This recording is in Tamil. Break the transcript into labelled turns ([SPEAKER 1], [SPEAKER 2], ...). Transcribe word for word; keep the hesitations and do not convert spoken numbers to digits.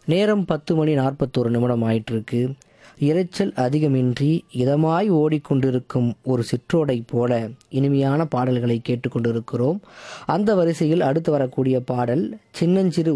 [SPEAKER 1] நேரம் பத்து மணி நாற்பத்தொரு நிமிடம் ஆயிட்டிருக்கு. இரைச்சல் அதிகமின்றி இதமாய் ஓடிக்கொண்டிருக்கும் ஒரு சிற்றோடை போல இனிமையான பாடல்களை கேட்டுக்கொண்டிருக்கிறோம். அந்த வரிசையில் அடுத்து வரக்கூடிய பாடல் சின்னஞ்சிறு